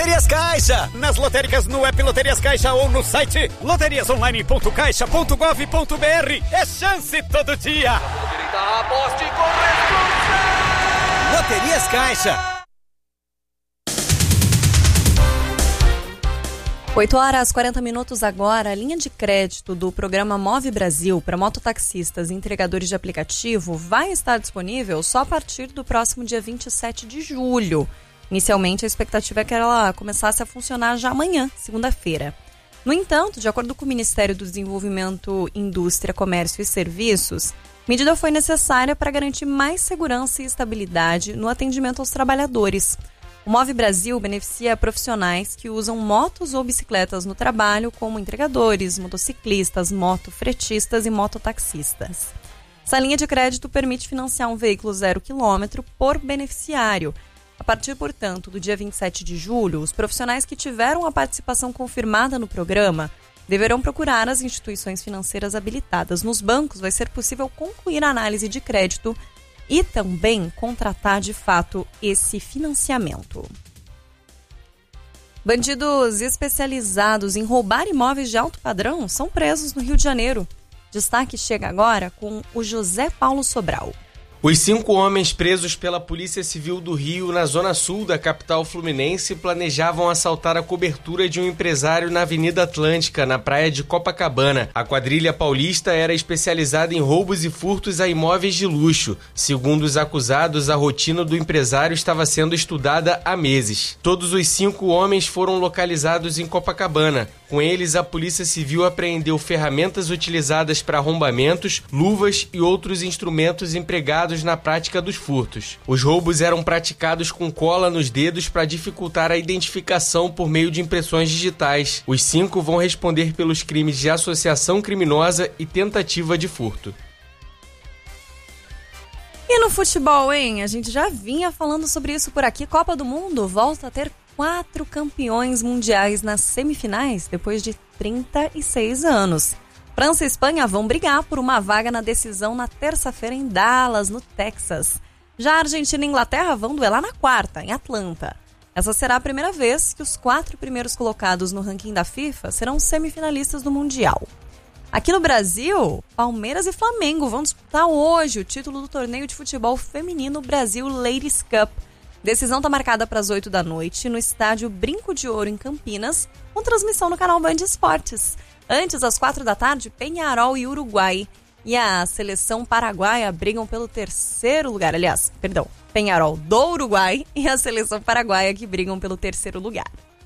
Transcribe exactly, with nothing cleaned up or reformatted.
Loterias Caixa, nas lotéricas no app Loterias Caixa ou no site loterias online ponto caixa ponto gov ponto br. É chance todo dia. Aposte com Loterias Caixa. oito horas e quarenta minutos agora. A linha de crédito do programa Move Brasil para mototaxistas e entregadores de aplicativo vai estar disponível só a partir do próximo dia vinte e sete de julho. Inicialmente, a expectativa é que ela começasse a funcionar já amanhã, segunda-feira. No entanto, de acordo com o Ministério do Desenvolvimento, Indústria, Comércio e Serviços, a medida foi necessária para garantir mais segurança e estabilidade no atendimento aos trabalhadores. O Move Brasil beneficia profissionais que usam motos ou bicicletas no trabalho, como entregadores, motociclistas, motofretistas e mototaxistas. Essa linha de crédito permite financiar um veículo zero quilômetro por beneficiário. A partir, portanto, do dia vinte e sete de julho, os profissionais que tiveram a participação confirmada no programa deverão procurar as instituições financeiras habilitadas. Nos bancos vai ser possível concluir a análise de crédito e também contratar de fato esse financiamento. Bandidos especializados em roubar imóveis de alto padrão são presos no Rio de Janeiro. Destaque chega agora com o José Paulo Sobral. Os cinco homens presos pela Polícia Civil do Rio, na zona sul da capital fluminense, planejavam assaltar a cobertura de um empresário na Avenida Atlântica, na praia de Copacabana. A quadrilha paulista era especializada em roubos e furtos a imóveis de luxo. Segundo os acusados, a rotina do empresário estava sendo estudada há meses. Todos os cinco homens foram localizados em Copacabana. Com eles, a Polícia Civil apreendeu ferramentas utilizadas para arrombamentos, luvas e outros instrumentos empregados na prática dos furtos. Os roubos eram praticados com cola nos dedos para dificultar a identificação por meio de impressões digitais. Os cinco vão responder pelos crimes de associação criminosa e tentativa de furto. E no futebol, hein? A gente já vinha falando sobre isso por aqui. Copa do Mundo volta a ter quatro campeões mundiais nas semifinais depois de trinta e seis anos. França e Espanha vão brigar por uma vaga na decisão na terça-feira em Dallas, no Texas. Já a Argentina e a Inglaterra vão duelar na quarta, em Atlanta. Essa será a primeira vez que os quatro primeiros colocados no ranking da FIFA serão semifinalistas do Mundial. Aqui no Brasil, Palmeiras e Flamengo vão disputar hoje o título do torneio de futebol feminino Brasil Ladies Cup. Decisão está marcada para as oito da noite no estádio Brinco de Ouro, em Campinas, com transmissão no canal Band Esportes. Antes, às quatro da tarde, Peñarol e Uruguai. E a seleção paraguaia brigam pelo terceiro lugar. Aliás, perdão, Peñarol do Uruguai e a seleção paraguaia que brigam pelo terceiro lugar.